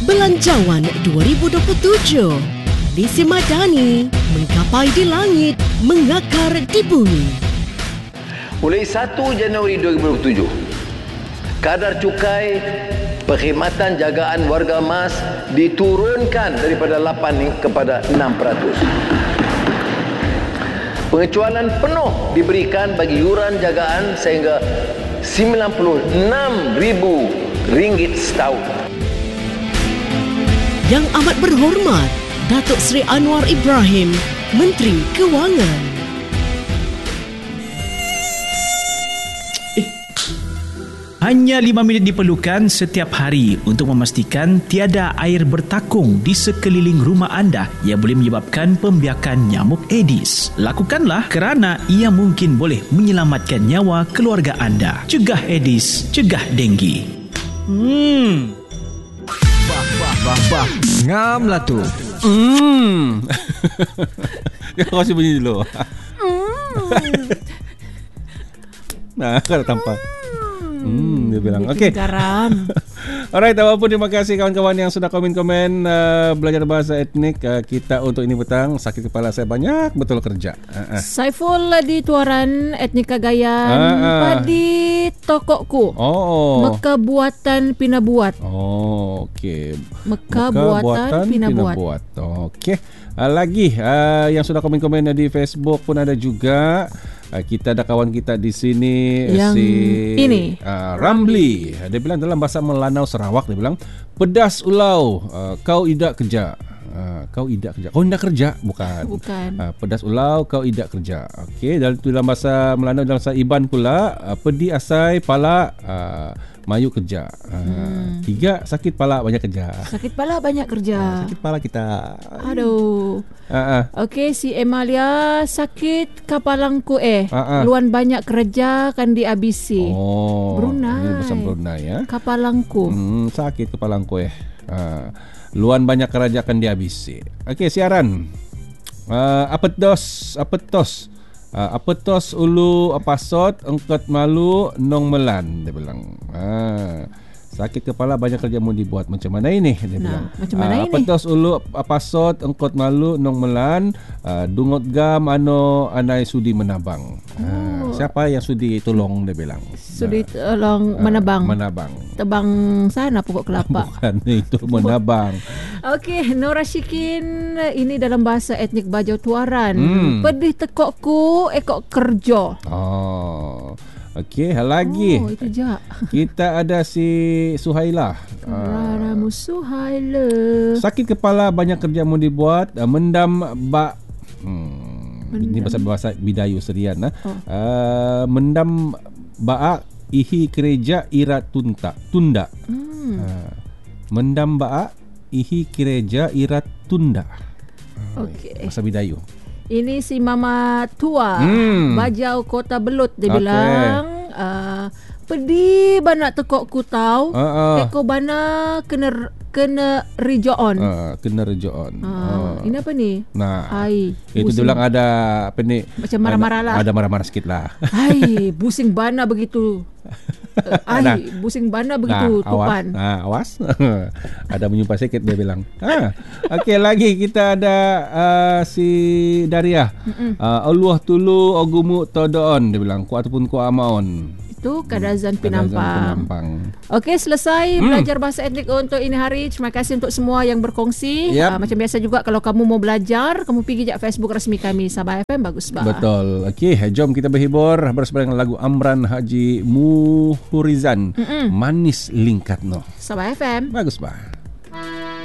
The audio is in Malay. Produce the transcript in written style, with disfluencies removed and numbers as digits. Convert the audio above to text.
Belanjawan 2027. Lisi Madani menggapai di langit, mengakar di bumi. Mulai 1 Januari 2027, kadar cukai perkhidmatan jagaan warga emas diturunkan daripada 8 kepada 6%. Pengecualian penuh diberikan bagi yuran jagaan sehingga RM96,000 setahun. Yang amat berhormat, Datuk Seri Anwar Ibrahim, Menteri Kewangan. Hanya 5 minit diperlukan setiap hari untuk memastikan tiada air bertakung di sekeliling rumah anda yang boleh menyebabkan pembiakan nyamuk Aedes. Lakukanlah kerana ia mungkin boleh menyelamatkan nyawa keluarga anda. Cegah Aedes, cegah denggi. Bah. Ngam lah tu. Kau kasih bunyi dulu. Nah, kalau tampak. Dia bilang okey. Garam. Alright, apapun terima kasih kawan-kawan yang sudah komen-komen belajar bahasa etnik kita untuk ini petang. Sakit kepala saya banyak betul kerja. Saiful di Tuaran Etnika Gayan Padi tokokku. Meka buatan Pina buat. Okey. Meka buatan Pina buat. Okey. Lagi yang sudah komen-komen di Facebook pun ada juga. Kita ada kawan kita di sini yang ini Ramli. Dia bilang dalam bahasa Melanau Sarawak, dia bilang pedas ulau kau idak kerja. Kau idak kerja bukan. Pedas ulau kau idak kerja. Okey, dalam bahasa Melanau dalam bahasa Iban pula pedi asai pala mayu kerja. 3 sakit pala banyak kerja. Sakit pala banyak kerja. Sakit pala kita. Aduh. Okey, si Emalia sakit kapalangku luan banyak kerja kan dihabisi. Brunei. Ini bahasa Brunei ya. Kapalangku. Sakit kapalangku luan banyak kerja kan dihabisi. Okey, siaran. Apetos ulu apasot engkot malu nong melan, dia bilang. Sakit kepala banyak kerja mau dibuat. Macam mana ini? Dia bilang. Macam mana ini? Apetos ulu apasot engkot malu nong melan dungot gam anai sudi menabang. Siapa yang sudi tolong, dia bilang. Sudi tolong menabang. Tebang sana pokok kelapa. Bukan itu menabang. Okey, Nora Syikin ini dalam bahasa etnik Bajau Tuaran. Pedih tekokku ekok kerja. Okey, lagi. Itu je. Kita ada si Suhaila. Raramu Suhaila. Sakit kepala banyak kerja mau dibuat, mendam bak. Ini bahasa Bidayu Serian. Mendam baak ihi gereja irat tunda. Mendam baak ihi gereja irat tunda. Okey. Bahasa Bidayu. Ini si Mama Tua Bajau Kota Belut. Dia bilang pedi bana tekok ku tahu eko bana kena rijoon. Kena rijoon. Ini apa ni? Itu bilang ada apa ni? Macam marah-marah lah. Ada marah-marah sikit lah. Busing bana begitu. Busing bana begitu tupan. Awas. Ada menyumpah sikit dia bilang. Okey, lagi kita ada si Daria. Allah tulu ogumu todoon, dia bilang. Ku ataupun ku amaon. Itu Kadazan Penampang. Okey, selesai belajar bahasa etnik untuk ini hari. Terima kasih untuk semua yang berkongsi. Macam biasa juga, kalau kamu mau belajar, kamu pergi je Facebook resmi kami Sabah FM. Bagus banget. Betul. Okey, jom kita berhibur bersama dengan lagu Amran Haji Muhurizan. Manis Lingkat No. Sabah FM. Bagus bah.